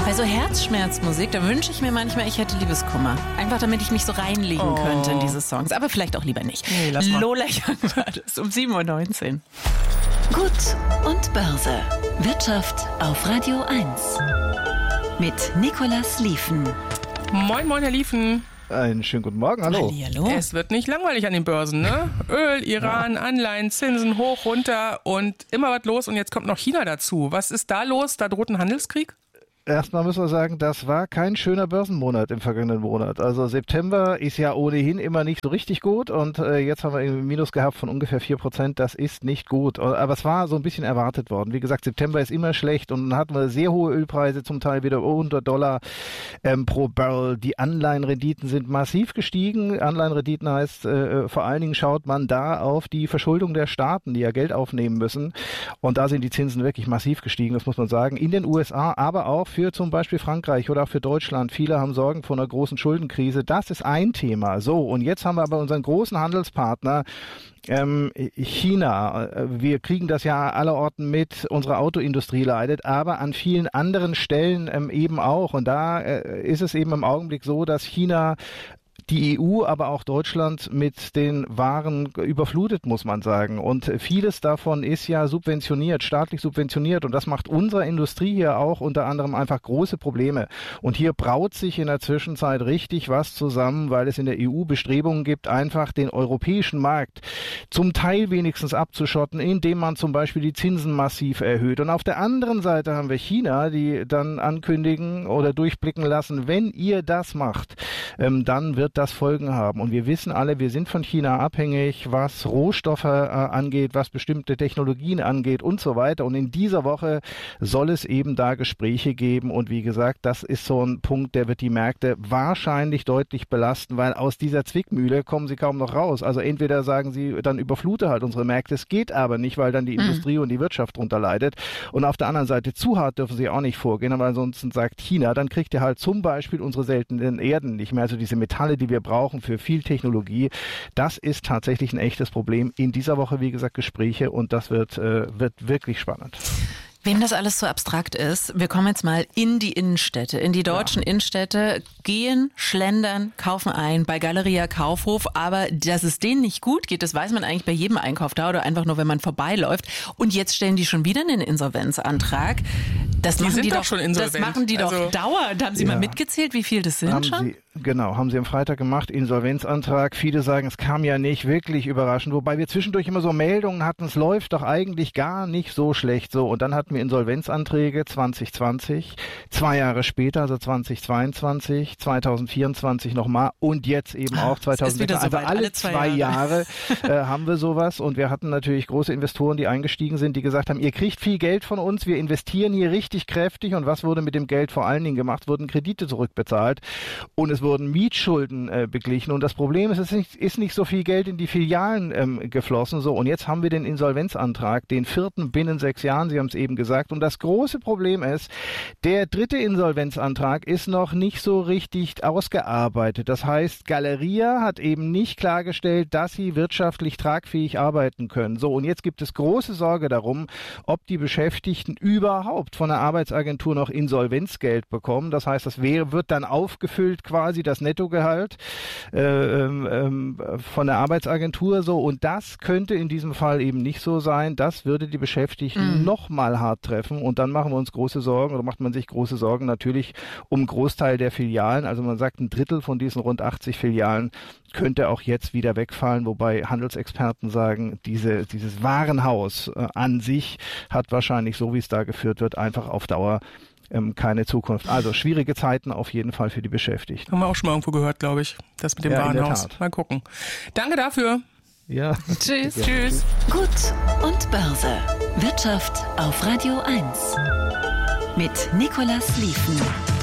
Bei so Herzschmerzmusik, da wünsche ich mir manchmal, ich hätte Liebeskummer. Einfach damit ich mich so reinlegen könnte in diese Songs. Aber vielleicht auch lieber nicht. Nee, lass mal. Lola Young war das um 7.19 Uhr. Gut und Börse. Wirtschaft auf Radio 1. Mit Nicolas Liefen. Moin, moin, Herr Liefen. Einen schönen guten Morgen, hallo. Hallo. Es wird nicht langweilig an den Börsen, ne? Öl, Iran, Anleihen, Zinsen hoch, runter und immer was los. Und jetzt kommt noch China dazu. Was ist da los? Da droht ein Handelskrieg? Erstmal müssen wir sagen, das war kein schöner Börsenmonat im vergangenen Monat. Also September ist ja ohnehin immer nicht so richtig gut und jetzt haben wir irgendwie ein Minus gehabt von ungefähr 4%. Das ist nicht gut. Aber es war so ein bisschen erwartet worden. Wie gesagt, September ist immer schlecht und dann hatten wir sehr hohe Ölpreise, zum Teil wieder unter $100 pro Barrel. Die Anleihenrenditen sind massiv gestiegen. Anleihenrenditen heißt, vor allen Dingen schaut man da auf die Verschuldung der Staaten, die ja Geld aufnehmen müssen. Und da sind die Zinsen wirklich massiv gestiegen, das muss man sagen. In den USA, aber auch für zum Beispiel Frankreich oder auch für Deutschland. Viele haben Sorgen vor einer großen Schuldenkrise. Das ist ein Thema. So, und jetzt haben wir aber unseren großen Handelspartner China. Wir kriegen das ja allerorten mit, unsere Autoindustrie leidet, aber an vielen anderen Stellen eben auch. Und da ist es eben im Augenblick so, dass China die EU, aber auch Deutschland mit den Waren überflutet, muss man sagen. Und vieles davon ist ja subventioniert, staatlich subventioniert. Und das macht unserer Industrie hier auch unter anderem einfach große Probleme. Und hier braut sich in der Zwischenzeit richtig was zusammen, weil es in der EU Bestrebungen gibt, einfach den europäischen Markt zum Teil wenigstens abzuschotten, indem man zum Beispiel die Zinsen massiv erhöht. Und auf der anderen Seite haben wir China, die dann ankündigen oder durchblicken lassen, wenn ihr das macht, dann wird das Folgen haben. Und wir wissen alle, wir sind von China abhängig, was Rohstoffe angeht, was bestimmte Technologien angeht und so weiter. Und in dieser Woche soll es eben da Gespräche geben. Und wie gesagt, das ist so ein Punkt, der wird die Märkte wahrscheinlich deutlich belasten, weil aus dieser Zwickmühle kommen sie kaum noch raus. Also entweder sagen sie, dann überflute halt unsere Märkte. Es geht aber nicht, weil dann die Industrie und die Wirtschaft drunter leidet. Und auf der anderen Seite, zu hart dürfen sie auch nicht vorgehen. Aber ansonsten sagt China, dann kriegt ihr halt zum Beispiel unsere seltenen Erden nicht mehr. Also diese Metalle, die wir brauchen für viel Technologie. Das ist tatsächlich ein echtes Problem. In dieser Woche, wie gesagt, Gespräche und das wird wirklich spannend. Wem das alles so abstrakt ist, wir kommen jetzt mal in die Innenstädte, in die deutschen Innenstädte, gehen, schlendern, kaufen ein bei Galeria Kaufhof, aber dass es denen nicht gut geht, das weiß man eigentlich bei jedem Einkauf da oder einfach nur, wenn man vorbeiläuft. Und jetzt stellen die schon wieder einen Insolvenzantrag. Das machen die doch schon insolvent. Das machen die doch dauernd. Haben Sie mal mitgezählt, wie viel das sind schon? Haben sie am Freitag gemacht, Insolvenzantrag. Viele sagen, es kam ja nicht wirklich überraschend, wobei wir zwischendurch immer so Meldungen hatten, es läuft doch eigentlich gar nicht so schlecht so. Und dann hatten wir Insolvenzanträge 2020, 2 Jahre später, also 2022, 2024 nochmal und jetzt eben auch 2026. Also alle 2 Jahre haben wir sowas und wir hatten natürlich große Investoren, die eingestiegen sind, die gesagt haben, ihr kriegt viel Geld von uns, wir investieren hier richtig kräftig und was wurde mit dem Geld vor allen Dingen gemacht? Wurden Kredite zurückbezahlt und es wurden Mietschulden beglichen und das Problem ist, es ist nicht so viel Geld in die Filialen geflossen. So, und jetzt haben wir den Insolvenzantrag, den 4. binnen 6 Jahren, Sie haben es eben gesagt. Und das große Problem ist, der 3. Insolvenzantrag ist noch nicht so richtig ausgearbeitet. Das heißt, Galeria hat eben nicht klargestellt, dass sie wirtschaftlich tragfähig arbeiten können. So, und jetzt gibt es große Sorge darum, ob die Beschäftigten überhaupt von der Arbeitsagentur noch Insolvenzgeld bekommen. Das heißt, das wird dann aufgefüllt quasi das Nettogehalt von der Arbeitsagentur so und das könnte in diesem Fall eben nicht so sein. Das würde die Beschäftigten nochmal hart treffen und dann machen wir uns große Sorgen oder macht man sich große Sorgen natürlich um einen Großteil der Filialen. Also man sagt, 1/3 von diesen rund 80 Filialen könnte auch jetzt wieder wegfallen, wobei Handelsexperten sagen, dieses Warenhaus an sich hat wahrscheinlich, so wie es da geführt wird, einfach auf Dauer keine Zukunft. Also schwierige Zeiten auf jeden Fall für die Beschäftigten. Haben wir auch schon mal irgendwo gehört, glaube ich, das mit dem Warenhaus. Mal gucken. Danke dafür. Ja. Tschüss. Tschüss. Gut und Börse. Wirtschaft auf Radio 1. Mit Nicolas Liefen.